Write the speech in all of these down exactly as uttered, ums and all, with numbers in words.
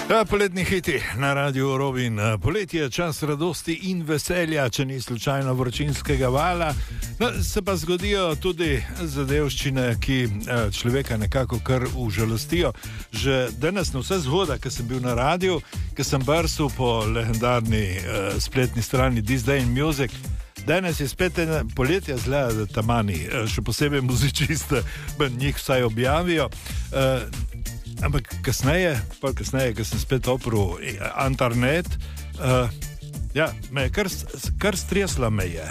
Ja, poletni hiti na Radiu Robin. Poletje je čas radosti in veselja, če ni slučajno vročinskega vala. No, se pa zgodijo tudi zadevščine, ki človeka nekako kar užalostijo. Že danes na vse zgoda, ko sem bil na radiju, ko sem brsil po legendarni uh, spletni strani This Day in Music, danes je spet ena poletja zgleda, da tamani, še posebej muzičiste, njih vsaj objavijo. Uh, Ampak kasneje, pa kasneje, ko sem spet oprl internet, uh, ja, me je kar, kar stresla me je.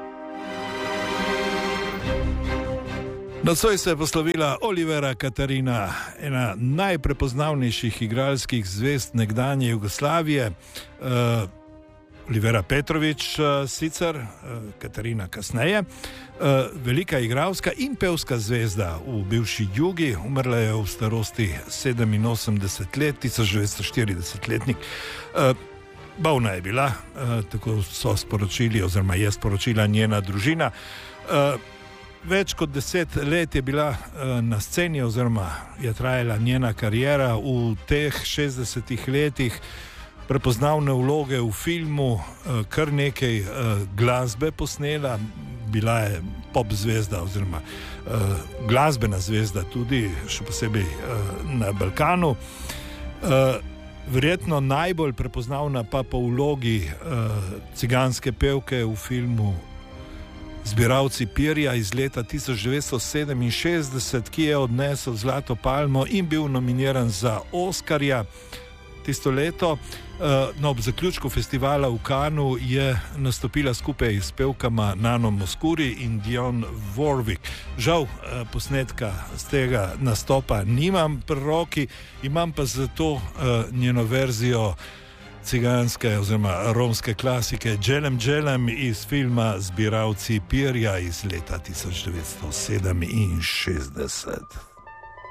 Nocoj se je poslovila Olivera Katarina, ena najprepoznavnejših igralskih zvezd nekdanje Jugoslavije. Uh, Olivera Petrović uh, sicer, uh, Katarina kasneje. Uh, velika igralska in pevska zvezda v bivši Jugi, umrla je v starosti sedeminosemdeset let, tisoč devetsto štirideset-letnik. Uh, Bolna je bila, uh, tako so sporočili, oziroma je sporočila njena družina. Uh, več kot deset let je bila uh, na sceni, oziroma je trajala njena kariera. V teh šestdesetih letih prepoznavne vloge v filmu, kar nekaj glasbe posnela, bila je pop zvezda oziroma glasbena zvezda tudi, še posebej na Balkanu. Verjetno najbolj prepoznavna pa po vlogi ciganske pevke v filmu Zbiralci perja iz leta tisoč devetsto sedeminšestdeset, ki je odnesel Zlato palmo in bil nominiran za Oskarja tisto leto. No, ob zaključku festivala v Cannesu je nastopila skupaj s pevkama Nano Mouskouri in Dionne Warwick. Žal posnetka z tega nastopa nimam pri roki, imam pa zato njeno verzijo ciganske oziroma romske klasike Dželem Dželem iz filma Zbiralci perja iz leta tisoč devetsto sedeminšestdeset.